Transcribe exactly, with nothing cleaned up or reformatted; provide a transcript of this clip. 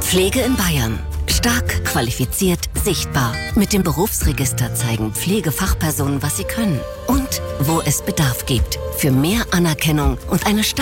Pflege in Bayern. Stark, qualifiziert, sichtbar. Mit dem Berufsregister zeigen Pflegefachpersonen, was sie können und wo es Bedarf gibt. Für mehr Anerkennung und eine